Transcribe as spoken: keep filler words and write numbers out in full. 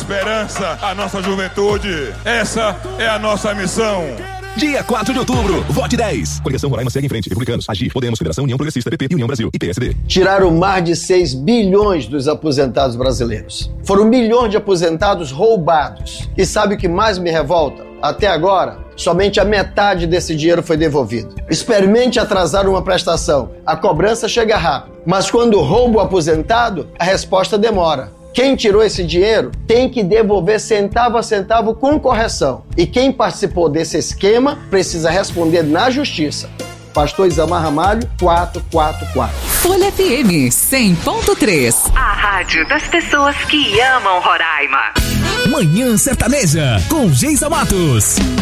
esperança à nossa juventude. Essa é a nossa missão. Dia quatro de outubro, vote dez. Coligação Roraima segue em frente. Republicanos, Agir, Podemos, Federação, União Progressista, P P, União Brasil e P S D. Tiraram mais de seis bilhões dos aposentados brasileiros. Foram milhões de aposentados roubados. E sabe o que mais me revolta? Até agora, somente a metade desse dinheiro foi devolvido. Experimente atrasar uma prestação. A cobrança chega rápido. Mas quando rouba o aposentado, a resposta demora. Quem tirou esse dinheiro tem que devolver centavo a centavo com correção. E quem participou desse esquema precisa responder na justiça. Pastor Isamar Ramalho, quatrocentos e quarenta e quatro. Folha F M cem ponto três. A rádio das pessoas que amam Roraima. Manhã Sertaneja, com Geisa Matos.